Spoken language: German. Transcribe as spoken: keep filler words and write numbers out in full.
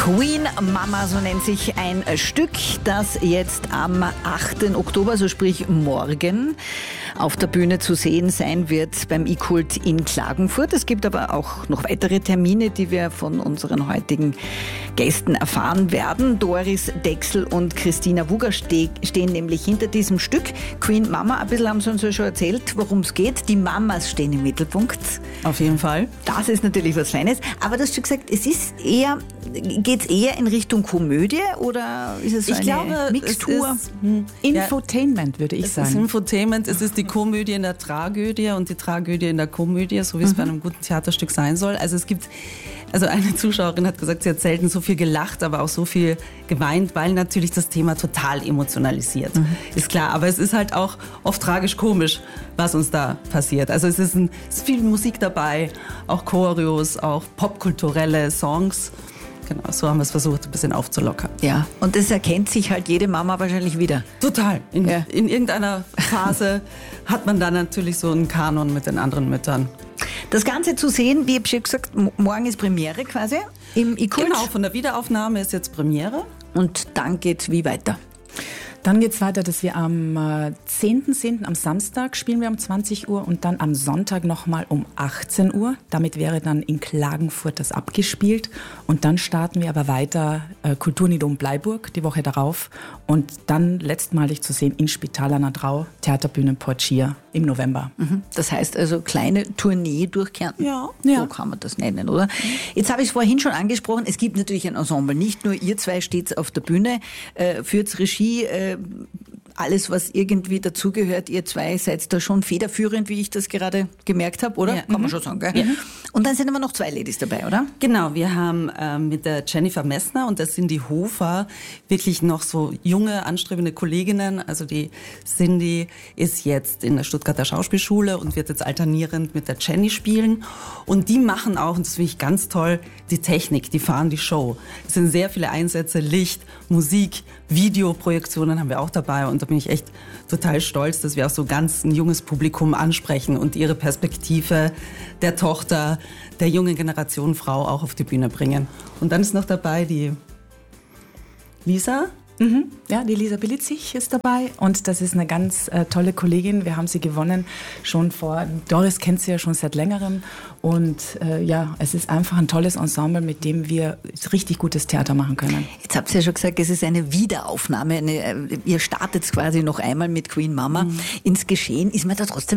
Queen Mama, so nennt sich ein Stück, das jetzt am achten Oktober, also sprich morgen, auf der Bühne zu sehen sein wird beim iKult in Klagenfurt. Es gibt aber auch noch weitere Termine, die wir von unseren heutigen Gästen erfahren werden. Doris Dexl und Christina Wuger ste- stehen nämlich hinter diesem Stück. Queen Mama, ein bisschen haben sie uns ja schon erzählt, worum es geht. Die Mamas stehen im Mittelpunkt. Auf jeden Fall. Das ist natürlich was Feines. Aber du hast schon gesagt, es ist eher, geht es eher in Richtung Komödie oder ist es so ich eine glaube, Mixtur? Es ist, hm, Infotainment, würde ich es sagen. ist Infotainment, es ist die Komödie in der Tragödie und die Tragödie in der Komödie, so wie es mhm. bei einem guten Theaterstück sein soll. Also es gibt, also eine Zuschauerin hat gesagt, sie hat selten so viel gelacht, aber auch so viel geweint, weil natürlich das Thema total emotionalisiert. Mhm. Ist klar, aber es ist halt auch oft tragisch-komisch, was uns da passiert. Also es ist, ein, es ist viel Musik dabei, auch Choreos, auch popkulturelle Songs. Genau, so haben wir es versucht, ein bisschen aufzulockern. Ja, und das erkennt sich halt jede Mama wahrscheinlich wieder. Total. In, ja. in irgendeiner Phase hat man dann natürlich so einen Kanon mit den anderen Müttern. Das Ganze zu sehen, wie ich schon gesagt, morgen ist Premiere quasi im iKult. Genau, von der Wiederaufnahme ist jetzt Premiere. Und dann geht's wie weiter? Dann geht es weiter, dass wir am äh, zehnten zehnten am Samstag spielen wir um zwanzig Uhr und dann am Sonntag nochmal um achtzehn Uhr. Damit wäre dann in Klagenfurt das abgespielt. Und dann starten wir aber weiter äh, Kulturnidom Bleiburg die Woche darauf. Und dann letztmalig zu sehen in Spital an der Drau, Theaterbühne Port Schier im November. Mhm. Das heißt also kleine Tournee durch Kärnten. Ja. So ja. kann man das nennen, oder? Jetzt habe ich es vorhin schon angesprochen, es gibt natürlich ein Ensemble. Nicht nur ihr zwei steht auf der Bühne, äh, führt Regie, äh, alles, was irgendwie dazugehört, ihr zwei seid da schon federführend, wie ich das gerade gemerkt habe, oder? Ja. Kann man Mhm. schon sagen, gell? Ja. Und dann sind aber noch zwei Ladies dabei, oder? Genau, wir haben ähm, mit der Jennifer Messner und der Cindy Hofer wirklich noch so junge, anstrebende Kolleginnen. Also die Cindy ist jetzt in der Stuttgarter Schauspielschule und wird jetzt alternierend mit der Jenny spielen. Und die machen auch, und das finde ich ganz toll, die Technik, die fahren die Show. Es sind sehr viele Einsätze, Licht, Musik, Videoprojektionen haben wir auch dabei. Und da bin ich echt total stolz, dass wir auch so ganz ein junges Publikum ansprechen und ihre Perspektive der Tochter, der jungen Generation Frau auch auf die Bühne bringen. Und dann ist noch dabei die Lisa. Mhm. Ja, die Lisa Bilitzig ist dabei und das ist eine ganz äh, tolle Kollegin. Wir haben sie gewonnen schon vor, Doris kennt sie ja schon seit längerem und äh, ja, es ist einfach ein tolles Ensemble, mit dem wir richtig gutes Theater machen können. Jetzt habt ihr ja schon gesagt, es ist eine Wiederaufnahme. Eine, ihr startet quasi noch einmal mit Queen Mama mhm. ins Geschehen. Ist man da trotzdem